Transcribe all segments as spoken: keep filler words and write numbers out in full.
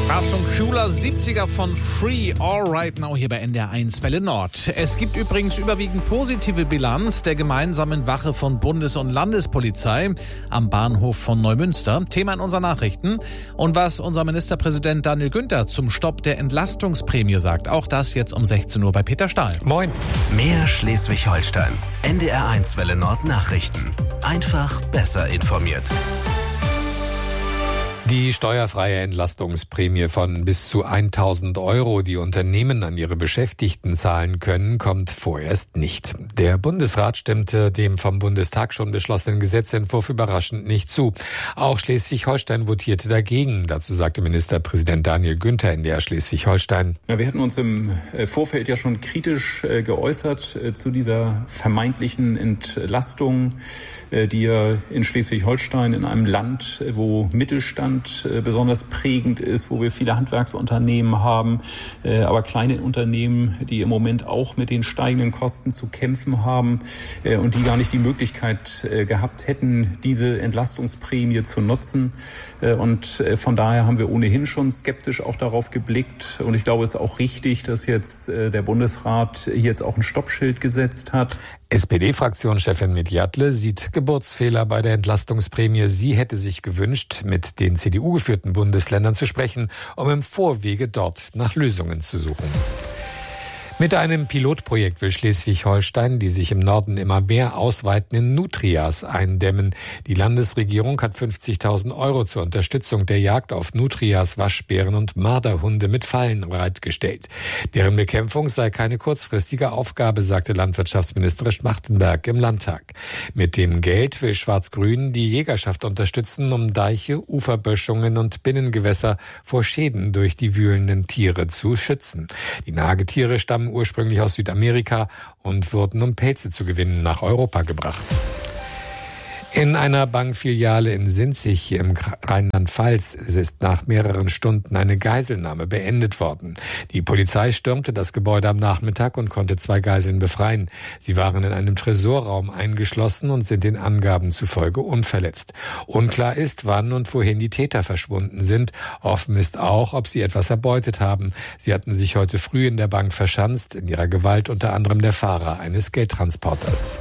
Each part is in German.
Fassung cooler siebziger von Free, All Right Now hier bei N D R eins Welle Nord. Es gibt übrigens überwiegend positive Bilanz der gemeinsamen Wache von Bundes- und Landespolizei am Bahnhof von Neumünster. Thema in unseren Nachrichten. Und was unser Ministerpräsident Daniel Günther zum Stopp der Entlastungsprämie sagt. Auch das jetzt um sechzehn Uhr bei Peter Stahl. Moin. Mehr Schleswig-Holstein. N D R eins Welle Nord Nachrichten. Einfach besser informiert. Die steuerfreie Entlastungsprämie von bis zu tausend Euro, die Unternehmen an ihre Beschäftigten zahlen können, kommt vorerst nicht. Der Bundesrat stimmte dem vom Bundestag schon beschlossenen Gesetzentwurf überraschend nicht zu. Auch Schleswig-Holstein votierte dagegen. Dazu sagte Ministerpräsident Daniel Günther in der Schleswig-Holstein. Ja, wir hatten uns im Vorfeld ja schon kritisch geäußert zu dieser vermeintlichen Entlastung, die ja in Schleswig-Holstein, in einem Land, wo Mittelstand besonders prägend ist, wo wir viele Handwerksunternehmen haben, aber kleine Unternehmen, die im Moment auch mit den steigenden Kosten zu kämpfen haben und die gar nicht die Möglichkeit gehabt hätten, diese Entlastungsprämie zu nutzen. Und von daher haben wir ohnehin schon skeptisch auch darauf geblickt. Und ich glaube, es ist auch richtig, dass jetzt der Bundesrat hier jetzt auch ein Stoppschild gesetzt hat. S P D-Fraktionschefin Medjatle sieht Geburtsfehler bei der Entlastungsprämie. Sie hätte sich gewünscht, mit den C D U-geführten Bundesländern zu sprechen, um im Vorwege dort nach Lösungen zu suchen. Mit einem Pilotprojekt will Schleswig-Holstein, die sich im Norden immer mehr ausweitenden Nutrias eindämmen. Die Landesregierung hat fünfzigtausend Euro zur Unterstützung der Jagd auf Nutrias, Waschbären und Marderhunde mit Fallen bereitgestellt. Deren Bekämpfung sei keine kurzfristige Aufgabe, sagte Landwirtschaftsminister Schmachtenberg im Landtag. Mit dem Geld will Schwarz-Grün die Jägerschaft unterstützen, um Deiche, Uferböschungen und Binnengewässer vor Schäden durch die wühlenden Tiere zu schützen. Die Nagetiere stammen ursprünglich aus Südamerika und wurden, um Pelze zu gewinnen, nach Europa gebracht. In einer Bankfiliale in Sinzig im Rheinland-Pfalz ist nach mehreren Stunden eine Geiselnahme beendet worden. Die Polizei stürmte das Gebäude am Nachmittag und konnte zwei Geiseln befreien. Sie waren in einem Tresorraum eingeschlossen und sind den Angaben zufolge unverletzt. Unklar ist, wann und wohin die Täter verschwunden sind. Offen ist auch, ob sie etwas erbeutet haben. Sie hatten sich heute früh in der Bank verschanzt, in ihrer Gewalt unter anderem der Fahrer eines Geldtransporters.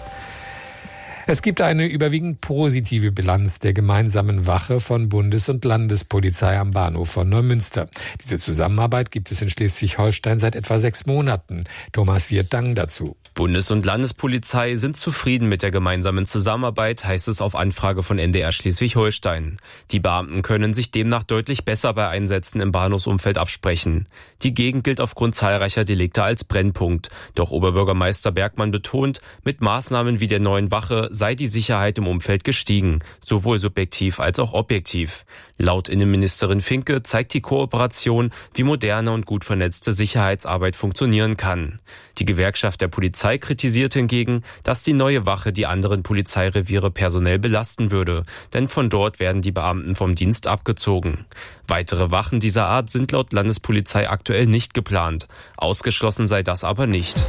Es gibt eine überwiegend positive Bilanz der gemeinsamen Wache von Bundes- und Landespolizei am Bahnhof von Neumünster. Diese Zusammenarbeit gibt es in Schleswig-Holstein seit etwa sechs Monaten. Thomas Wirth-Dang dazu. Bundes- und Landespolizei sind zufrieden mit der gemeinsamen Zusammenarbeit, heißt es auf Anfrage von N D R Schleswig-Holstein. Die Beamten können sich demnach deutlich besser bei Einsätzen im Bahnhofsumfeld absprechen. Die Gegend gilt aufgrund zahlreicher Delikte als Brennpunkt. Doch Oberbürgermeister Bergmann betont, mit Maßnahmen wie der neuen Wache sei die Sicherheit im Umfeld gestiegen, sowohl subjektiv als auch objektiv. Laut Innenministerin Finke zeigt die Kooperation, wie moderne und gut vernetzte Sicherheitsarbeit funktionieren kann. Die Gewerkschaft der Polizei kritisiert hingegen, dass die neue Wache die anderen Polizeireviere personell belasten würde, denn von dort werden die Beamten vom Dienst abgezogen. Weitere Wachen dieser Art sind laut Landespolizei aktuell nicht geplant. Ausgeschlossen sei das aber nicht.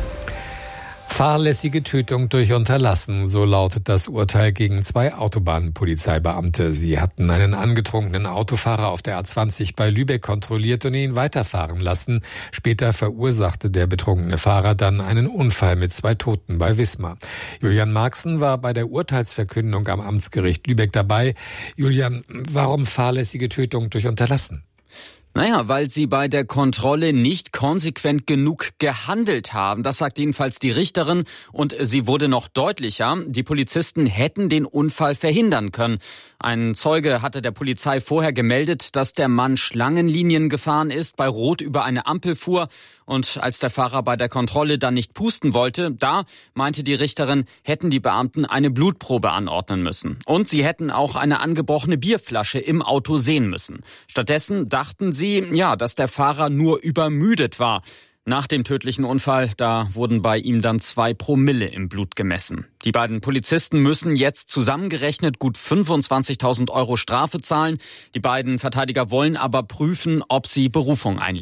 Fahrlässige Tötung durch Unterlassen, so lautet das Urteil gegen zwei Autobahnpolizeibeamte. Sie hatten einen angetrunkenen Autofahrer auf der A zwanzig bei Lübeck kontrolliert und ihn weiterfahren lassen. Später verursachte der betrunkene Fahrer dann einen Unfall mit zwei Toten bei Wismar. Julian Marxen war bei der Urteilsverkündung am Amtsgericht Lübeck dabei. Julian, warum fahrlässige Tötung durch Unterlassen? Naja, weil sie bei der Kontrolle nicht konsequent genug gehandelt haben. Das sagt jedenfalls die Richterin. Und sie wurde noch deutlicher. Die Polizisten hätten den Unfall verhindern können. Ein Zeuge hatte der Polizei vorher gemeldet, dass der Mann Schlangenlinien gefahren ist, bei Rot über eine Ampel fuhr. Und als der Fahrer bei der Kontrolle dann nicht pusten wollte, da, meinte die Richterin, hätten die Beamten eine Blutprobe anordnen müssen. Und sie hätten auch eine angebrochene Bierflasche im Auto sehen müssen. Stattdessen dachten sie, ja, dass der Fahrer nur übermüdet war. Nach dem tödlichen Unfall, da wurden bei ihm dann zwei Promille im Blut gemessen. Die beiden Polizisten müssen jetzt zusammengerechnet gut fünfundzwanzigtausend Euro Strafe zahlen. Die beiden Verteidiger wollen aber prüfen, ob sie Berufung einlegen.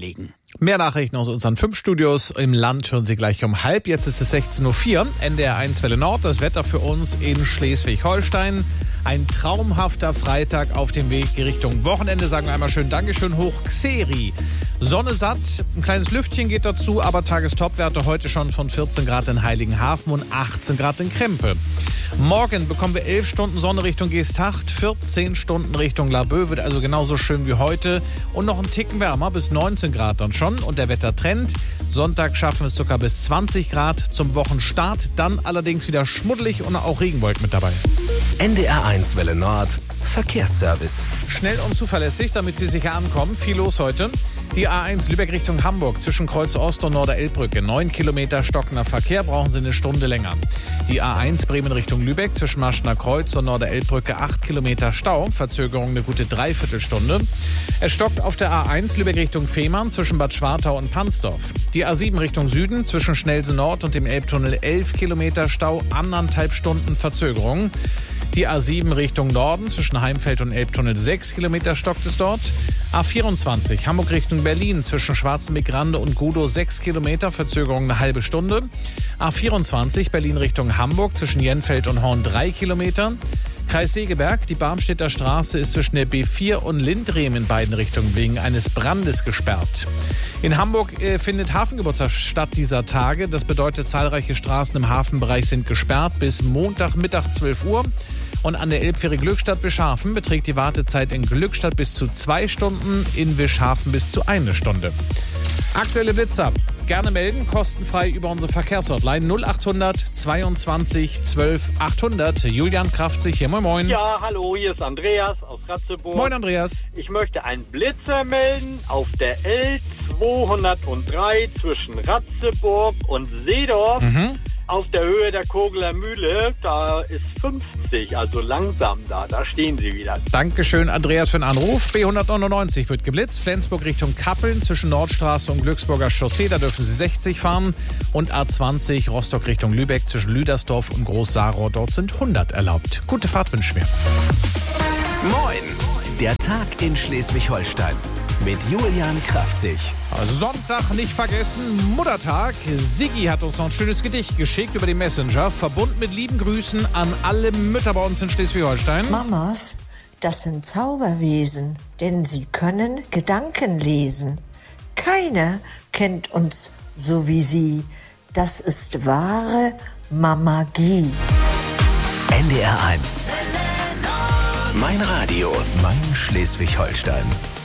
Mehr Nachrichten aus unseren fünf Studios im Land hören Sie gleich um halb. Jetzt ist es sechzehn Uhr vier, N D R eins Welle Nord. Das Wetter für uns in Schleswig-Holstein. Ein traumhafter Freitag auf dem Weg Richtung Wochenende. Sagen wir einmal schön Dankeschön hoch Xeri. Sonne satt, ein kleines Lüftchen geht dazu, aber Tagestopwerte heute schon von vierzehn Grad in Heiligenhafen und achtzehn Grad in Krempe. Morgen bekommen wir elf Stunden Sonne Richtung Geesthacht, vierzehn Stunden Richtung Laboe, wird also genauso schön wie heute und noch einen Ticken wärmer, bis neunzehn Grad dann schon. Und der Wettertrend, Sonntag schaffen es sogar bis zwanzig Grad zum Wochenstart, dann allerdings wieder schmuddelig und auch Regenwolken mit dabei. N D R eins Welle Nord, Verkehrsservice. Schnell und zuverlässig, damit Sie sicher ankommen. Viel los heute. Die A eins Lübeck Richtung Hamburg zwischen Kreuz Ost und Norder-Elbbrücke. neun Kilometer stockender Verkehr, brauchen Sie eine Stunde länger. Die A eins Bremen Richtung Lübeck zwischen Marschner Kreuz und Norder-Elbbrücke. acht Kilometer Stau, Verzögerung eine gute Dreiviertelstunde. Es stockt auf der A eins Lübeck Richtung Fehmarn zwischen Bad Schwartau und Pansdorf. Die A sieben Richtung Süden zwischen Schnellse Nord und dem Elbtunnel. elf Kilometer Stau, anderthalb Stunden Verzögerung. Die A sieben Richtung Norden zwischen Heimfeld und Elbtunnel. sechs Kilometer stockt es dort. A vierundzwanzig Hamburg Richtung Berlin zwischen Schwarzenbeck-Rande und Gudow. sechs Kilometer, Verzögerung eine halbe Stunde. A vierundzwanzig Berlin Richtung Hamburg zwischen Jenfeld und Horn. drei Kilometer. Kreis Segeberg, die Barmstedter Straße ist zwischen der B vier und Lindrehm in beiden Richtungen wegen eines Brandes gesperrt. In Hamburg äh, findet Hafengeburtstag statt dieser Tage. Das bedeutet, zahlreiche Straßen im Hafenbereich sind gesperrt bis Montagmittag zwölf Uhr. Und an der Elbfähre Glückstadt-Wischhafen beträgt die Wartezeit in Glückstadt bis zu zwei Stunden, in Wischhafen bis zu eine Stunde. Aktuelle Blitzer. Gerne melden, kostenfrei über unsere Verkehrshotline null achthundert zweiundzwanzig zwölf achthundert. Julian Kraftzig hier, moin moin. Ja, hallo, hier ist Andreas aus Ratzeburg. Moin Andreas. Ich möchte einen Blitzer melden auf der L zweihundertdrei zwischen Ratzeburg und Seedorf. Mhm. Auf der Höhe der Kogeler Mühle, da ist fünfzig, also langsam da, da stehen sie wieder. Dankeschön, Andreas, für den Anruf. B hundertneunundneunzig wird geblitzt, Flensburg Richtung Kappeln zwischen Nordstraße und Glücksburger Chaussee, da dürfen Sie sechzig fahren. Und A zwanzig Rostock Richtung Lübeck zwischen Lüdersdorf und Groß-Sarow, dort sind hundert erlaubt. Gute Fahrt wünschen wir. Moin, der Tag in Schleswig-Holstein. Mit Julian Kraftzig. Also Sonntag nicht vergessen, Muttertag. Siggi hat uns noch ein schönes Gedicht geschickt über den Messenger. Verbunden mit lieben Grüßen an alle Mütter bei uns in Schleswig-Holstein. Mamas, das sind Zauberwesen, denn sie können Gedanken lesen. Keiner kennt uns so wie sie. Das ist wahre Mamagie. N D R eins. Mein Radio, mein Schleswig-Holstein.